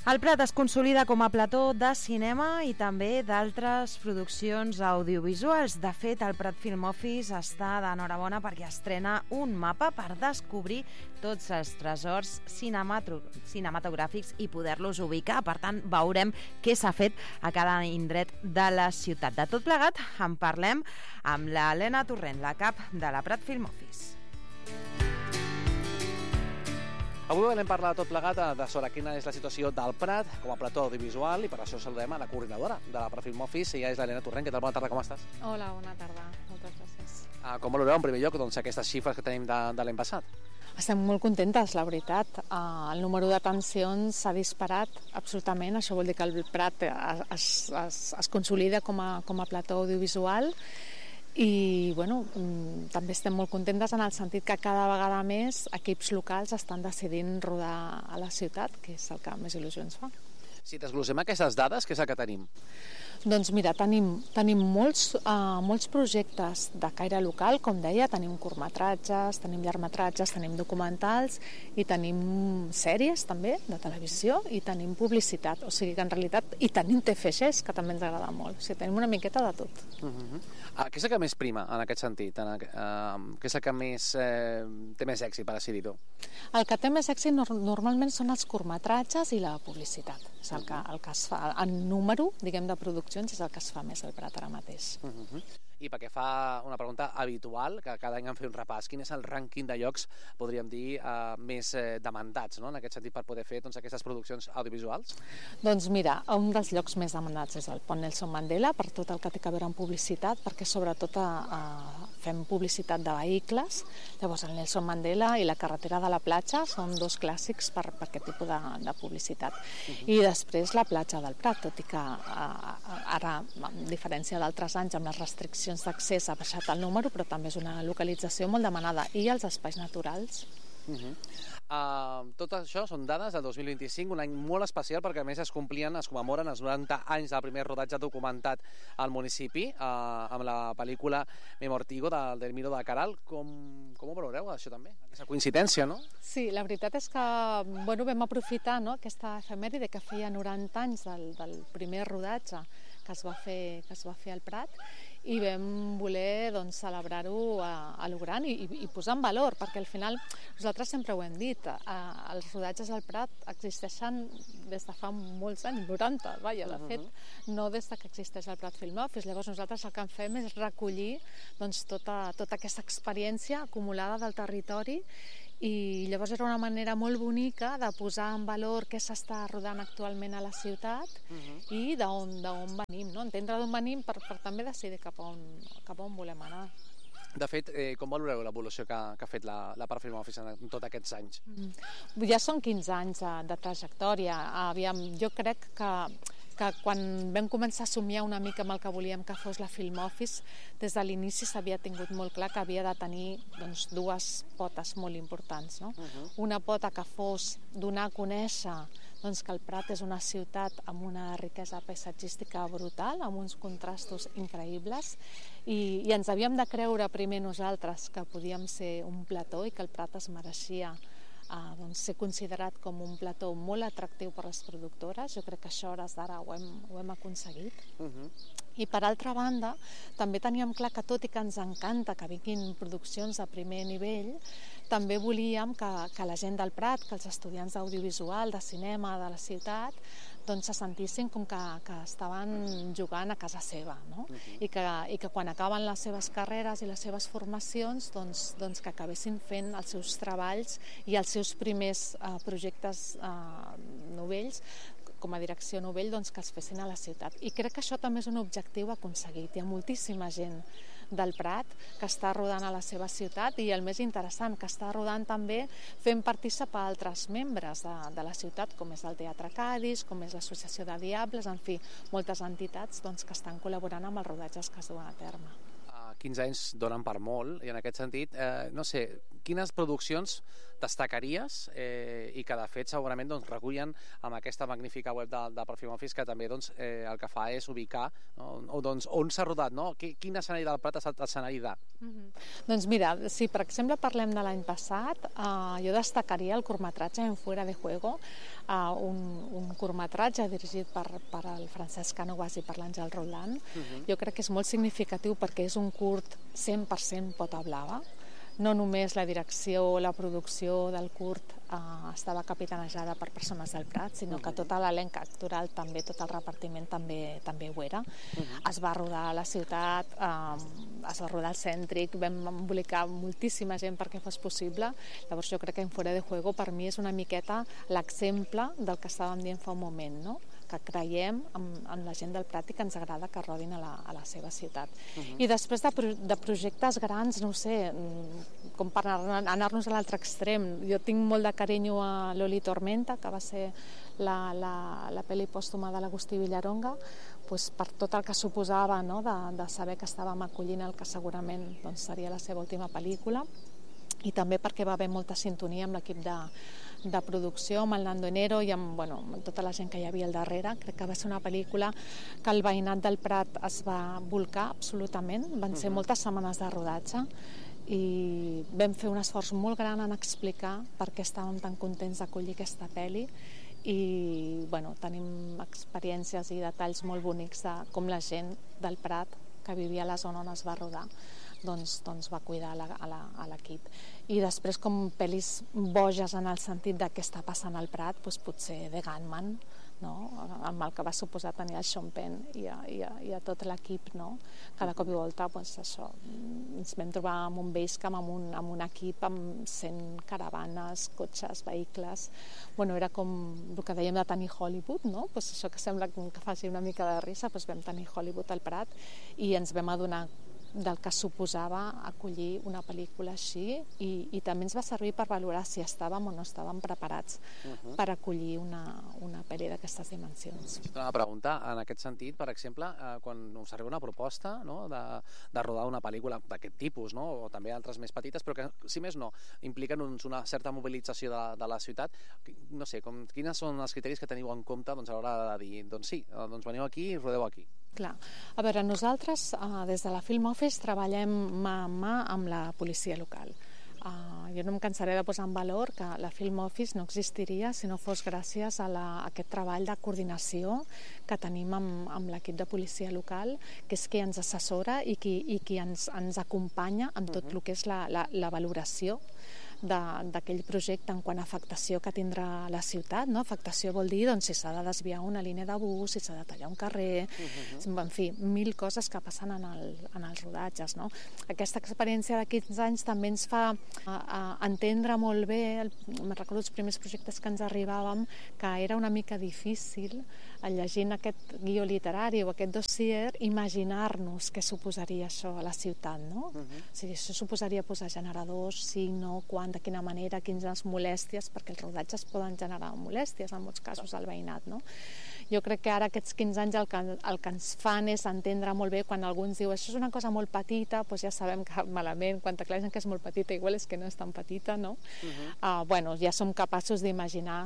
El Prat es consolida com a plató de cinema i també d'altres produccions audiovisuals. De fet, el Prat Film Office està d'enhorabona perquè estrena un mapa per descobrir tots els tresors cinematogràfics i poder-los ubicar. Per tant, veurem què s'ha fet a cada indret de la ciutat. De tot plegat, en parlem amb l'Helena Torrent, la cap de la Prat Film Office. Avui volem parlar de tot plegat sobre quina és la situació del Prat com a plató audiovisual i per això saludem a la coordinadora de la Prat Film Office, ella és l'Helena Torrent. Què tal? Bona tarda, com estàs? Hola, bona tarda. Moltes gràcies. Com valoreu en primer lloc aquestes xifres que tenim de l'any passat? Estem molt contentes, la veritat. El número d'atencions s'ha disparat absolutament. Això vol dir que el Prat es consolida com a plató audiovisual. I també estem molt contentes en el sentit que cada vegada més equips locals estan decidint rodar a la ciutat, que és el que més il·lusió ens fa. Si desglossem aquestes dades, què és el que tenim? Doncs mira, tenim molts projectes de caire local, com deia, tenim curtmetratges, tenim llargmetratges, tenim documentals i tenim sèries també de televisió i tenim publicitat, o sigui que en realitat i tenim TFGs, que també ens agrada molt, o sigui, tenim una miqueta de tot. Què és el que més prima en aquest sentit? Què és el que té més èxit, per així dir-ho? El que té més èxit normalment són els curtmetratges i la publicitat, és el que es fa, en número, diguem, de produccions és el que es fa més al Prat ara mateix. I perquè fa una pregunta habitual, que cada any en fer un repàs, quin és el rànquing de llocs, podríem dir, més demandats, no? En aquest sentit, per poder fer aquestes produccions audiovisuals? Doncs mira, un dels llocs més demandats és el Pont Nelson Mandela, per tot el que té a veure amb publicitat, perquè sobretot fem publicitat de vehicles. Llavors el Nelson Mandela i la carretera de la platja són dos clàssics per aquest tipus de publicitat. I després la platja del Prat, tot i que ara, a diferència d'altres anys, amb les restriccions d'accés ha baixat el número, però també és una localització molt demanada. I els espais naturals. Tot això són dades del 2025, un any molt especial perquè a més es commemoren els 90 anys del primer rodatge documentat al municipi amb la pel·lícula Memortigo del Miro de Caral. Com ho valoreu, això també? Aquesta coincidència, no? Sí, la veritat és que vam aprofitar aquesta efemèride que feia 90 anys del primer rodatge que es va fer al Prat i vam voler celebrar-ho a lo gran i posar en valor, perquè al final nosaltres sempre ho hem dit, els rodatges al Prat existeixen des de fa molts anys, 90, de fet, no des que existeix el Prat Film Office. Llavors nosaltres el que fem és recollir tota aquesta experiència acumulada del territori i llavors era una manera molt bonica de posar en valor què s'està rodant actualment a la ciutat i d'on venim, no? Entendre d'on venim per també decidir cap a on volem anar. De fet, com valoreu l'evolució que ha fet la Prat Film Office en tots aquests anys? Ja són 15 anys de trajectòria. Jo crec que quan vam començar a somiar una mica amb el que volíem que fos la Film Office, des de l'inici s'havia tingut molt clar que havia de tenir dues potes molt importants. No? Una pota que fos donar a conèixer que el Prat és una ciutat amb una riquesa paisatgística brutal, amb uns contrastos increïbles, i ens havíem de creure primer nosaltres que podíem ser un plató i que el Prat es mereixia ser considerat com un plató molt atractiu per les productores. Jo crec que això a hores d'ara ho hem aconseguit. I per altra banda, també teníem clar que tot i que ens encanta que vinguin produccions de primer nivell, també volíem que la gent del Prat, que els estudiants d'audiovisual, de cinema de la ciutat, se sentissin com que estaven jugant a casa seva, no? I que quan acaben les seves carreres i les seves formacions que acabessin fent els seus treballs i els seus primers projectes novells com a direcció novell que els fessin a la ciutat. I crec que això també és un objectiu aconseguit. Hi ha moltíssima gent del Prat que està rodant a la seva ciutat i el més interessant, que està rodant també fent participar altres membres de la ciutat, com és el Teatre Cadis, com és l'Associació de Diables, en fi, moltes entitats que estan col·laborant amb els rodatges que es duen a terme. 15 anys donen per molt, i en aquest sentit, no sé, quines produccions destacaries i que de fet segurament doncs, recullen amb aquesta magnífica web de Perfilm Office, que també doncs, el que fa és ubicar, no? O, doncs, on s'ha rodat, no? Quin escenari del Prat ha estat l'escenari de? Doncs mira, si per exemple parlem de l'any passat, jo destacaria el curtmetratge En Fuera de Juego, un curtmetratge dirigit per el Francesc Cánovas i per l'Àngel Roland. Jo crec que és molt significatiu perquè és un curt 100% pota blava. No només la direcció, la producció del curt estava capitanejada per persones del Prat, sinó que tot l'elenc actoral també, tot el repartiment també ho era. Es va rodar a la ciutat, es va rodar al cèntric, vam embolicar moltíssima gent perquè fos possible. Llavors jo crec que En Fuera de Juego per mi és una miqueta l'exemple del que estàvem dient fa un moment, no? Que creiem en la gent del Prat i que ens agrada que rodin a la seva ciutat. I després de projectes grans, no sé, com per anar-nos a l'altre extrem, jo tinc molt de carinyo a Loli Tormenta, que va ser la pel·li pòstuma de l'Agustí Villaronga, doncs per tot el que suposava, no? de saber que estàvem acollint el que segurament doncs, seria la seva última pel·lícula, i també perquè va haver molta sintonia amb l'equip de producció, amb el Nando Enero i amb tota la gent que hi havia al darrere. Crec que va ser una pel·lícula que el veïnat del Prat es va volcar absolutament. Van ser moltes setmanes de rodatge i vam fer un esforç molt gran en explicar per què estàvem tan contents d'acollir aquesta pel·li i tenim experiències i detalls molt bonics de com la gent del Prat que vivia a la zona on es va rodar doncs va cuidar a l'equip. I després, com pel·lis boges en el sentit de què està passant al Prat, doncs potser The Gunman, no? Amb el que va suposar tenir el Sean Penn i a tot l'equip, no? Cada cop i volta doncs això, ens vam trobar amb un basecamp, amb un equip amb 100 caravanes, cotxes, vehicles. Era com el que dèiem de tenir Hollywood, no? Doncs això que sembla que faci una mica de risa, doncs vam tenir Hollywood al Prat i ens vam adonar del que suposava acollir una pel·lícula així i també ens va servir per valorar si estàvem o no estàvem preparats per acollir una pel·li d'aquestes dimensions. Una pregunta, en aquest sentit, per exemple, quan us arriba una proposta, no, de rodar una pel·lícula d'aquest tipus, no, o també altres més petites, però que, si més no, impliquen una certa mobilització de la ciutat, no sé, quins són els criteris que teniu en compte doncs, a l'hora de dir, doncs sí, doncs veniu aquí i rodeu aquí? Clar. A veure, nosaltres des de la Film Office treballem mà a mà amb la policia local. Jo no em cansaré de posar en valor que la Film Office no existiria si no fos gràcies a aquest treball de coordinació que tenim amb l'equip de policia local, que és qui ens assessora i qui ens acompanya en tot el que és la valoració d'aquell projecte en quant a afectació que tindrà la ciutat, no? Afectació vol dir doncs, si s'ha de desviar una línia de bus, si s'ha de tallar un carrer, en fi, 1000 coses que passen en els rodatges, no? Aquesta experiència de 15 anys també ens fa entendre molt bé, me'n recordo els primers projectes que ens arribàvem, que era una mica difícil, llegint aquest guió literari o aquest dossier, imaginar-nos què suposaria això a la ciutat, no? O sigui, això suposaria posar generadors, sí, no, quan, de quina manera, quines molèsties, perquè els rodatges poden generar molèsties en molts casos al veïnat, no? Jo crec que ara aquests 15 anys el que ens fan és entendre molt bé quan algú ens diu això és una cosa molt petita, doncs ja sabem que malament, quan t'aclareixen que és molt petita, igual és que no és tan petita, no? Ja som capaços d'imaginar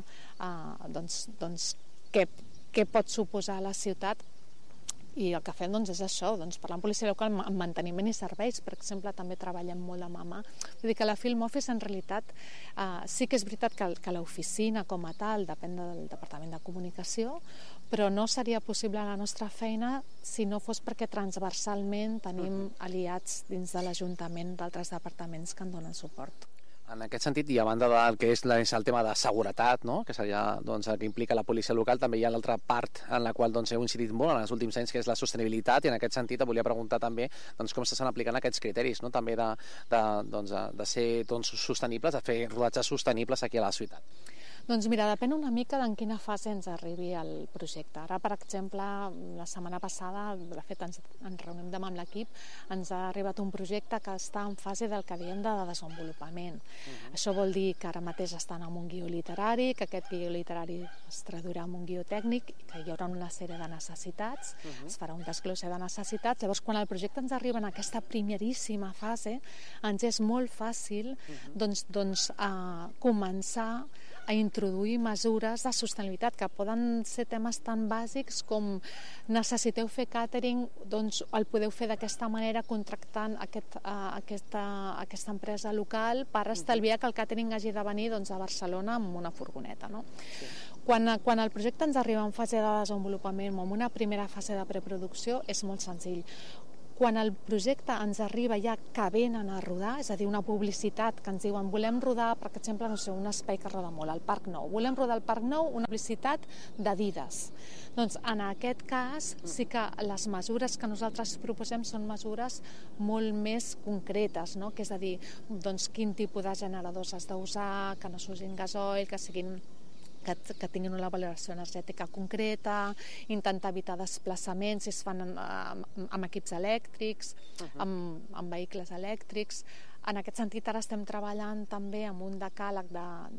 doncs què pot suposar a la ciutat. I el que fem és això, parlar amb policia local, amb manteniment i serveis, per exemple, també treballem molt de mà a mà. Vull dir que la Film Office, en realitat, sí que és veritat que l'oficina com a tal depèn del Departament de Comunicació, però no seria possible la nostra feina si no fos perquè transversalment tenim aliats dins de l'Ajuntament d'altres departaments que en donen suport. En aquest sentit, i a banda del que és el tema de seguretat, no? Que seria el que implica la policia local, també hi ha l'altra part en la qual heu incidit molt en els últims anys, que és la sostenibilitat, i en aquest sentit et volia preguntar també com s'estan aplicant aquests criteris, no? També de ser sostenibles, de fer rodatges sostenibles aquí a la ciutat. Doncs mira, depèn una mica d'en quina fase ens arribi el projecte. Ara, per exemple, la setmana passada, de fet ens reunim demà amb l'equip, ens ha arribat un projecte que està en fase del que diem de desenvolupament. Això vol dir que ara mateix estan en un guió literari, que aquest guió literari es traduirà en un guió tècnic, que hi haurà una sèrie de necessitats, es farà un desglose de necessitats. Llavors, quan el projecte ens arriba en aquesta primeríssima fase, ens és molt fàcil començar a introduir mesures de sostenibilitat, que poden ser temes tan bàsics com necessiteu fer càtering, doncs el podeu fer d'aquesta manera contractant aquesta empresa local per estalviar que el càtering hagi de venir a Barcelona amb una furgoneta. No? Sí. Quan el projecte ens arriba en fase de desenvolupament o en una primera fase de preproducció és molt senzill. Quan el projecte ens arriba ja que venen a rodar, és a dir, una publicitat que ens diuen volem rodar, per exemple, no sé, un espai que roda molt, el Parc Nou. Volem rodar al Parc Nou una publicitat d'Adidas. Doncs en aquest cas sí que les mesures que nosaltres proposem són mesures molt més concretes, no? Que és a dir, doncs, quin tipus de generadors has d'usar, que no s'usin gasoil, que tinguin una valoració energètica concreta, intentar evitar desplaçaments si es fan amb equips elèctrics, amb vehicles elèctrics. En aquest sentit, ara estem treballant també amb un decàleg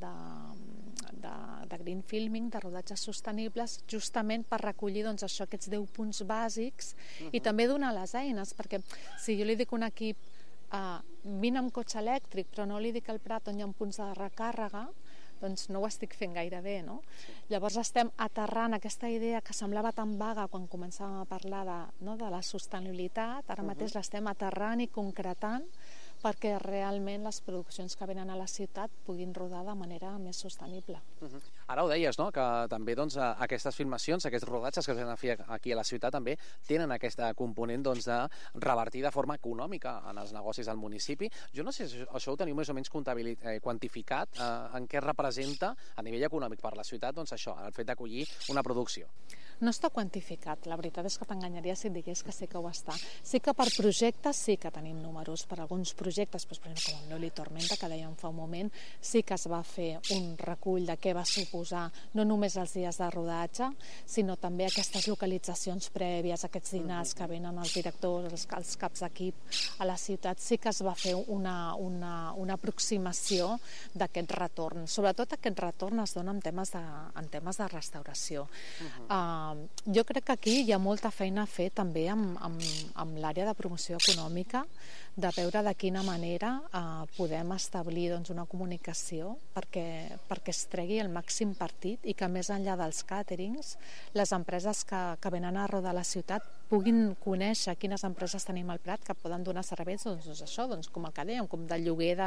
de green filming, de rodatges sostenibles, justament per recollir aquests 10 punts bàsics i també donar les eines, perquè si jo li dic a un equip vine amb cotxe elèctric, però no li dic al Prat on hi ha punts de recàrrega, doncs no ho estic fent gaire bé, no? Llavors estem aterrant aquesta idea que semblava tan vaga quan començàvem a parlar de la sostenibilitat, ara mateix l'estem aterrant i concretant perquè realment les produccions que venen a la ciutat puguin rodar de manera més sostenible. Ara ho deies, no?, que també aquestes filmacions, aquests rodatges que es venen a fer aquí a la ciutat també tenen aquesta component de revertir de forma econòmica en els negocis del municipi. Jo no sé si això ho teniu més o menys quantificat, en què representa a nivell econòmic per la ciutat això, el fet d'acollir una producció. No està quantificat, la veritat és que t'enganyaria si et digués que sí que ho està. Sí que per projectes sí que tenim números, per alguns projectes, per exemple, com el Neoli Tormenta, que dèiem fa un moment, sí que es va fer un recull de què va suposar no només els dies de rodatge, sinó també aquestes localitzacions prèvies, aquests dinars que venen els directors, els caps d'equip a la ciutat. Sí que es va fer una aproximació d'aquest retorn. Sobretot aquest retorn es dona en temes de restauració. Jo crec que aquí hi ha molta feina a fer també amb l'àrea de promoció econòmica, de veure de quina manera podem establir una comunicació perquè es tregui el màxim partit i que més enllà dels càterings les empreses que venen a rodar la ciutat puguin conèixer quines empreses tenim al Prat que poden donar serveis com el que dèiem, com de lloguer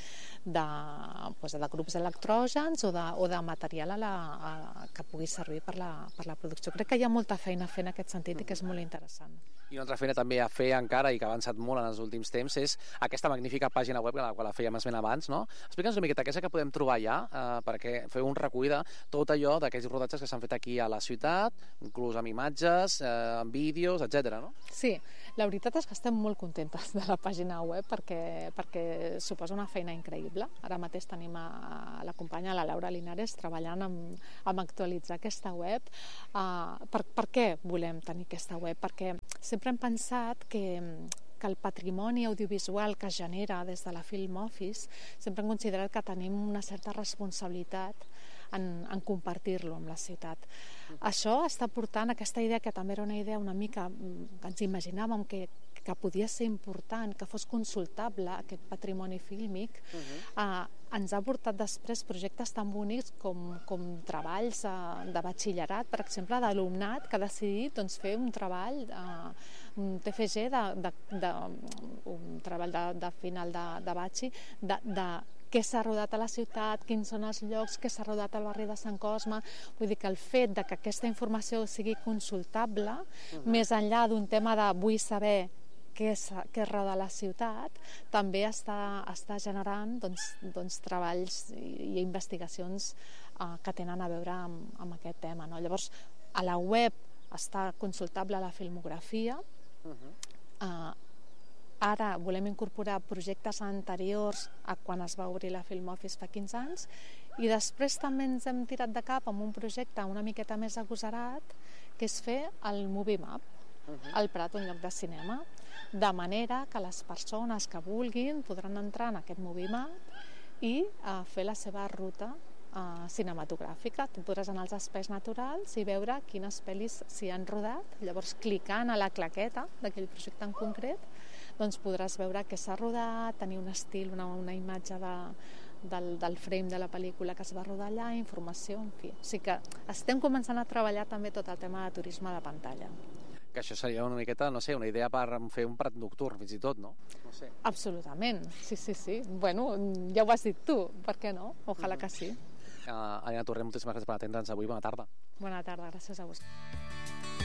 de grups electrògens o de material que pugui servir per la producció. Crec que hi ha molta feina a fer en aquest sentit i que és molt interessant. I una altra feina també a fer encara i que ha avançat molt en els últims temps és aquesta magnífica pàgina web a la qual fèiem esment abans, no? Explica'ns una miqueta què és el que podem trobar allà perquè feu un recull de tot allò d'aquells rodatges que s'han fet aquí a la ciutat, inclús amb imatges, amb vídeos, etc. no? Sí, la veritat és que estem molt contentes de la pàgina web perquè suposa una feina increïble. Ara mateix tenim a la companya, la Laura Linares, treballant amb actualitzar aquesta web. Per què volem tenir aquesta web? Perquè sempre hem pensat que el patrimoni audiovisual que es genera des de la Film Office sempre hem considerat que tenim una certa responsabilitat en compartir-lo amb la ciutat. Això està portant aquesta idea, que també era una idea una mica que ens imaginàvem que podia ser important, que fos consultable aquest patrimoni fílmic, ens ha portat després projectes tan bonics com treballs de batxillerat, per exemple, d'alumnat que ha decidit fer un treball, un TFG, un treball de final de batxi, de què s'ha rodat a la ciutat, quins són els llocs, què s'ha rodat al barri de Sant Cosme. Vull dir que el fet de que aquesta informació sigui consultable, més enllà d'un tema de vull saber què roda la ciutat, també està generant treballs i investigacions que tenen a veure amb aquest tema. Llavors, a la web està consultable la filmografia. Ara volem incorporar projectes anteriors a quan es va obrir la Film Office fa 15 anys I després també ens hem tirat de cap amb un projecte una miqueta més agosarat, que és fer el Movie Map, al Prat, un lloc de cinema, de manera que les persones que vulguin podran entrar en aquest Movie Map i fer la seva ruta cinematogràfica. Tu podràs anar als espais naturals i veure quines pel·lis s'hi han rodat. Llavors, clicant a la claqueta d'aquell projecte en concret, doncs podràs veure què s'ha rodat, tenir un estil, una imatge del frame de la pel·lícula que es va rodar allà, informació, en fi. O sigui que estem començant a treballar també tot el tema de turisme de pantalla. Que això seria una miqueta, no sé, una idea per fer un Prat nocturn, fins i tot, no? No sé. Absolutament, sí. Bueno, ja ho has dit tu, per què no? Ojalà que sí. Helena Torrent, moltíssimes gràcies per atendre'ns avui. Bona tarda. Bona tarda, gràcies a vosaltres.